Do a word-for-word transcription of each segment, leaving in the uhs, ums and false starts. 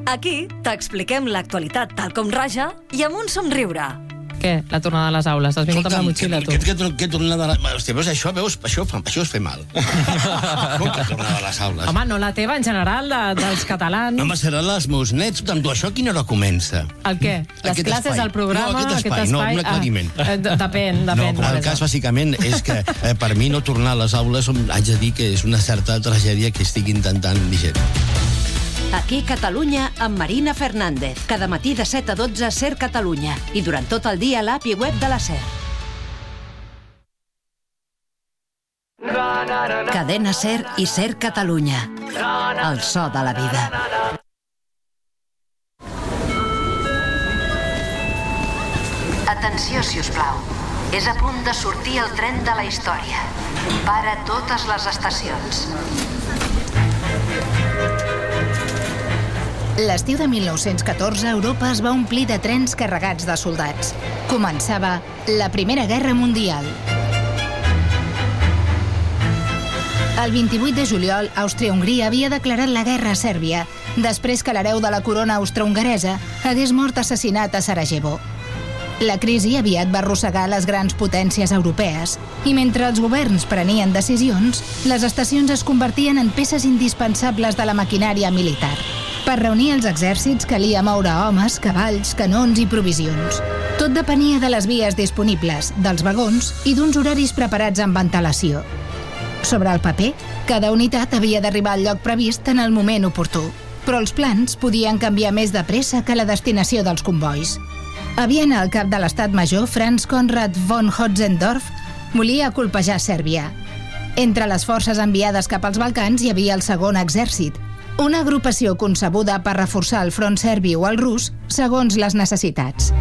Aquí t'expliquem l'actualitat tal com raja i amb un somriure. Què? La tornada a les aules. Has vingut amb la motxilla, tu? Què, què, què tornada a les... Hòstia, veus, això, veus, això, això es fer mal. Com que tornada a les aules? Home, no la teva, en general, de, dels catalans. No, home, seran els meus nets. Amb tu, això a quina hora comença? El què? Les Aquest classes, espai. el programa... No, aquest espai, aquest no, espai... un aclariment. Ah, eh, depèn, depèn. No, el cas, bàsicament, és que eh, per mi no tornar a les aules, haig de dir que és una certa tragèdia que estic intentant digerir. Aquí Catalunya amb Marina Fernández. Cada matí de set a dotze Ser Catalunya. I durant tot el dia a l'app i web de la Ser. Cadena Ser i Ser Catalunya. El so de la vida. Atenció, si us plau. És a punt de sortir el tren de la història. Para totes les estacions. L'estiu de mil nou-cents catorze, Europa es va omplir de trens carregats de soldats. Començava la Primera Guerra Mundial. El vint-i-vuit de juliol, Àustria-Hongria havia declarat la guerra a Sèrbia, després que l'hereu de la corona austrohongaresa hagués mort assassinat a Sarajevo. La crisi aviat va arrossegar les grans potències europees i mentre els governs prenien decisions, les estacions es convertien en peces indispensables de la maquinària militar. Per reunir els exèrcits calia moure homes, cavalls, canons i provisions. Tot depenia de les vies disponibles, dels vagons i d'uns horaris preparats amb ventilació. Sobre el paper, cada unitat havia d'arribar al lloc previst en el moment oportú, però els plans podien canviar més de pressa que la destinació dels convois. A Viena, el cap de l'estat major, Franz Conrad von Hotzendorf, volia colpejar Sèrbia. Entre les forces enviades cap als Balcans hi havia el segon exèrcit, una agrupació concebuda per reforçar el front serbi o el rus segons les necessitats.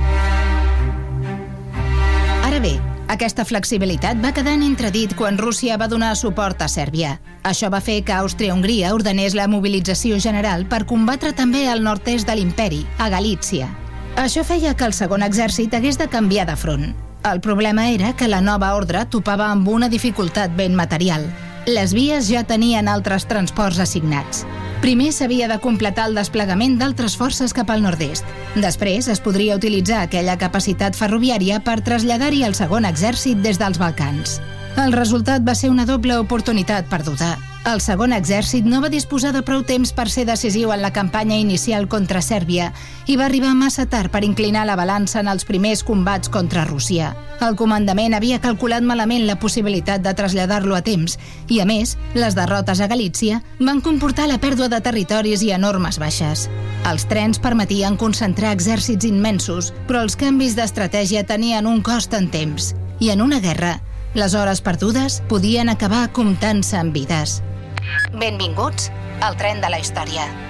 Ara bé, aquesta flexibilitat va quedar en entredit quan Rússia va donar suport a Sèrbia. Això va fer que Àustria-Hongria ordenés la mobilització general per combatre també al nord-est de l'imperi, a Galícia. Això feia que el segon exèrcit hagués de canviar de front. El problema era que la nova ordre topava amb una dificultat ben material. Les vies ja tenien altres transports assignats. Primer s'havia de completar el desplegament d'altres forces cap al nord-est. Després es podria utilitzar aquella capacitat ferroviària per traslladar-hi el segon exèrcit des dels Balcans. El resultat va ser una doble oportunitat perduda. El segon exèrcit no va disposar de prou temps per ser decisiu en la campanya inicial contra Sèrbia i va arribar massa tard per inclinar la balança en els primers combats contra Rússia. El comandament havia calculat malament la possibilitat de traslladar-lo a temps i, a més, les derrotes a Galícia van comportar la pèrdua de territoris i enormes baixes. Els trens permetien concentrar exèrcits immensos, però els canvis d'estratègia tenien un cost en temps. I en una guerra, les hores perdudes podien acabar comptant-se en vides. Benvinguts al tren de la història.